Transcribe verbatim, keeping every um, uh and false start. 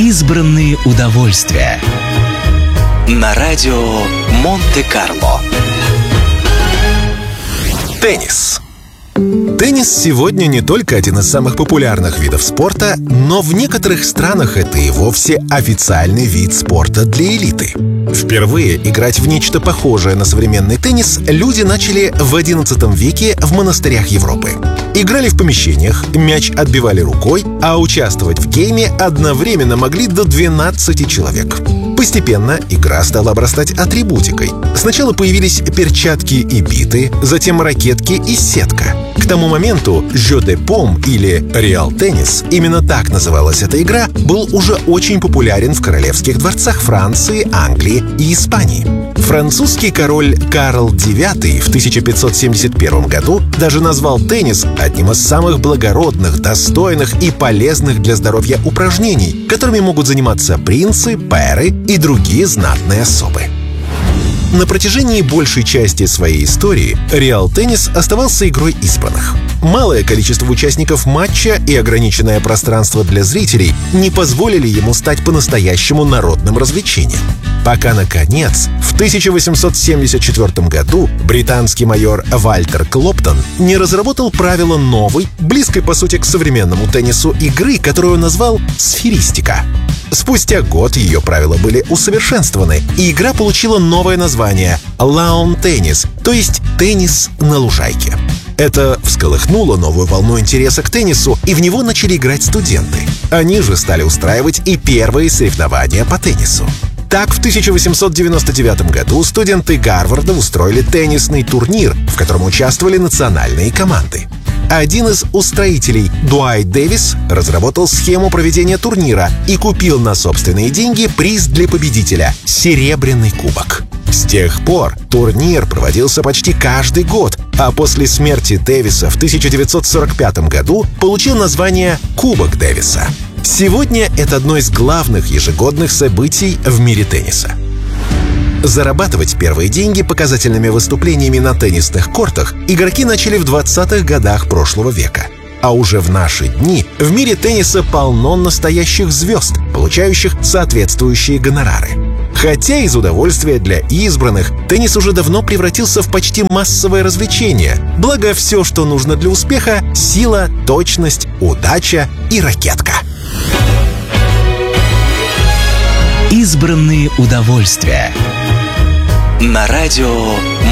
Избранные удовольствия. На радио Монте-Карло. Теннис. Теннис сегодня не только один из самых популярных видов спорта, но в некоторых странах это и вовсе официальный вид спорта для элиты. Впервые играть в нечто похожее на современный теннис люди начали в одиннадцатом веке в монастырях Европы. Играли в помещениях, мяч отбивали рукой, а участвовать в гейме одновременно могли до двенадцати человек. Постепенно игра стала обрастать атрибутикой. Сначала появились перчатки и биты, затем ракетки и сетка. К тому моменту «Jeu de Paume» или «Реал Теннис», именно так называлась эта игра, был уже очень популярен в королевских дворцах Франции, Англии и Испании. Французский король Карл девятый в тысяча пятьсот семьдесят первом году даже назвал теннис одним из самых благородных, достойных и полезных для здоровья упражнений, которыми могут заниматься принцы, пэры и другие знатные особы. На протяжении большей части своей истории Реал Теннис оставался игрой избранных. Малое количество участников матча и ограниченное пространство для зрителей не позволили ему стать по-настоящему народным развлечением. Пока, наконец, в тысяча восемьсот семьдесят четвёртом году британский майор Вальтер Клоптон не разработал правила новой, близкой по сути к современному теннису игры, которую он назвал «сферистика». Спустя год ее правила были усовершенствованы, и игра получила новое название «лаун-теннис», то есть «теннис на лужайке». Это всколыхнуло новую волну интереса к теннису, и в него начали играть студенты. Они же стали устраивать и первые соревнования по теннису. Так, в тысяча восемьсот девяносто девятом году студенты Гарварда устроили теннисный турнир, в котором участвовали национальные команды. Один из устроителей, Дуайт Дэвис, разработал схему проведения турнира и купил на собственные деньги приз для победителя — серебряный кубок. С тех пор турнир проводился почти каждый год, а после смерти Дэвиса в тысяча девятьсот сорок пятом году получил название «Кубок Дэвиса». Сегодня это одно из главных ежегодных событий в мире тенниса. Зарабатывать первые деньги показательными выступлениями на теннисных кортах игроки начали в двадцатых годах прошлого века. А уже в наши дни в мире тенниса полно настоящих звезд, получающих соответствующие гонорары. Хотя из удовольствия для избранных теннис уже давно превратился в почти массовое развлечение. Благо, все, что нужно для успеха — сила, точность, удача и ракетка. Избранные удовольствия. На радио